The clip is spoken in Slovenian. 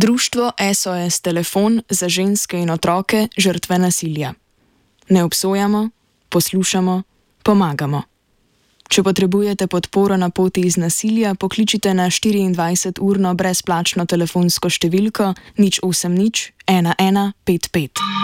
Društvo SOS Telefon za ženske in otroke žrtve nasilja. Ne obsojamo, poslušamo, pomagamo. Če potrebujete podporo na poti iz nasilja, pokličite na 24-urno brezplačno telefonsko številko 080 1155.